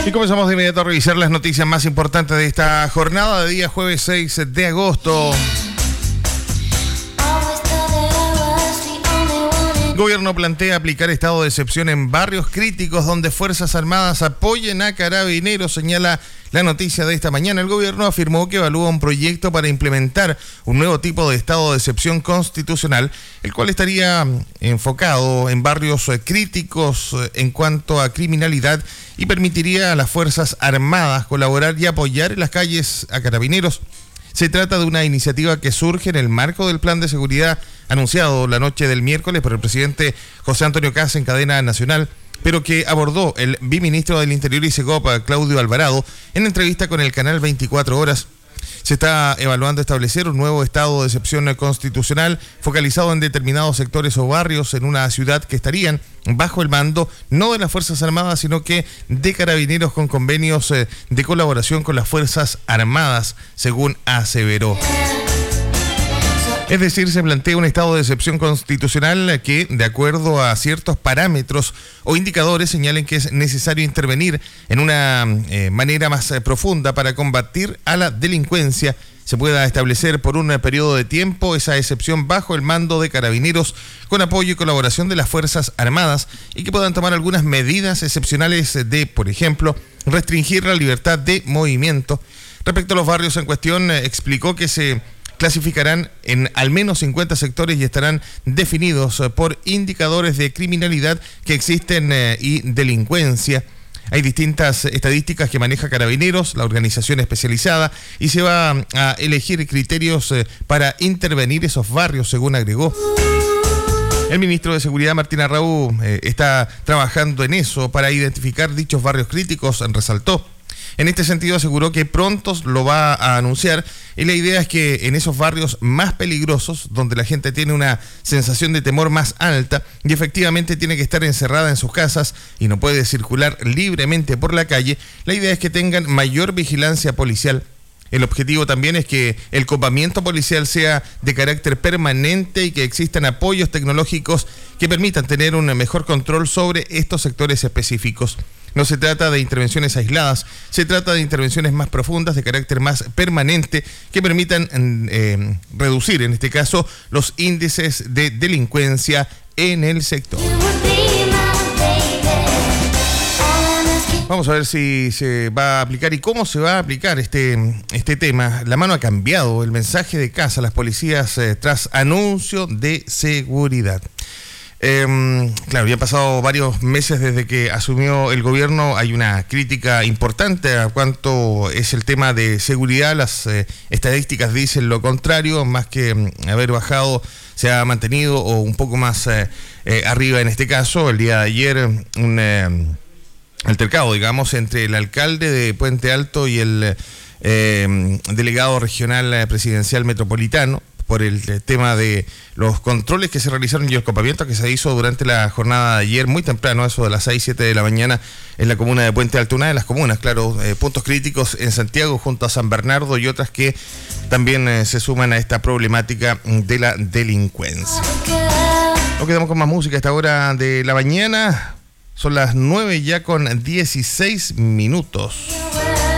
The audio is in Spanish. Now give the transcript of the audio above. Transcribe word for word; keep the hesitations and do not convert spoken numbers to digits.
Y comenzamos de inmediato a revisar las noticias más importantes de esta jornada de día jueves seis de agosto. El gobierno plantea aplicar estado de excepción en barrios críticos donde Fuerzas Armadas apoyen a Carabineros, señala la noticia de esta mañana. El gobierno afirmó que evalúa un proyecto para implementar un nuevo tipo de estado de excepción constitucional, el cual estaría enfocado en barrios críticos en cuanto a criminalidad y permitiría a las Fuerzas Armadas colaborar y apoyar en las calles a Carabineros. Se trata de una iniciativa que surge en el marco del plan de seguridad anunciado la noche del miércoles por el presidente José Antonio Kast en cadena nacional, pero que abordó el viceministro del Interior y Segopa, Claudio Alvarado, en entrevista con el canal veinticuatro horas. Se está evaluando establecer un nuevo estado de excepción constitucional focalizado en determinados sectores o barrios en una ciudad que estarían bajo el mando no de las Fuerzas Armadas, sino que de Carabineros con convenios eh, de colaboración con las Fuerzas Armadas, según aseveró. Es decir, se plantea un estado de excepción constitucional que, de acuerdo a ciertos parámetros o indicadores, señalen que es necesario intervenir en una eh, manera más eh, profunda para combatir a la delincuencia. Se pueda establecer por un periodo de tiempo esa excepción bajo el mando de Carabineros con apoyo y colaboración de las Fuerzas Armadas y que puedan tomar algunas medidas excepcionales de, por ejemplo, restringir la libertad de movimiento. Respecto a los barrios en cuestión, eh, explicó que se clasificarán en al menos cincuenta sectores y estarán definidos por indicadores de criminalidad que existen eh, y delincuencia. Hay distintas estadísticas que maneja Carabineros, la organización especializada, y se va a elegir criterios eh, para intervenir esos barrios, según agregó. El ministro de Seguridad, Martín Arrau, eh, está trabajando en eso para identificar dichos barrios críticos, resaltó. En este sentido aseguró que pronto lo va a anunciar y la idea es que en esos barrios más peligrosos, donde la gente tiene una sensación de temor más alta y efectivamente tiene que estar encerrada en sus casas y no puede circular libremente por la calle, la idea es que tengan mayor vigilancia policial. El objetivo también es que el copamiento policial sea de carácter permanente y que existan apoyos tecnológicos que permitan tener un mejor control sobre estos sectores específicos. No se trata de intervenciones aisladas, se trata de intervenciones más profundas, de carácter más permanente, que permitan eh, reducir, en este caso, los índices de delincuencia en el sector. Vamos a ver si se va a aplicar y cómo se va a aplicar este, este tema. La mano ha cambiado, el mensaje de casa a las policías eh, tras anuncio de seguridad. Eh, claro, ya han pasado varios meses desde que asumió el gobierno. Hay una crítica importante a cuánto es el tema de seguridad. Las eh, estadísticas dicen lo contrario, más que eh, haber bajado, se ha mantenido o un poco más eh, eh, arriba en este caso. El día de ayer, un eh, altercado, digamos, entre el alcalde de Puente Alto y el eh, delegado regional eh, presidencial metropolitano, por el tema de los controles que se realizaron y el copamiento que se hizo durante la jornada de ayer, muy temprano, eso de las seis, siete de la mañana, en la comuna de Puente Alto, una de las comunas, claro, eh, puntos críticos en Santiago, junto a San Bernardo y otras que también eh, se suman a esta problemática de la delincuencia. Nos quedamos con más música a esta hora de la mañana, son las nueve ya con dieciséis minutos.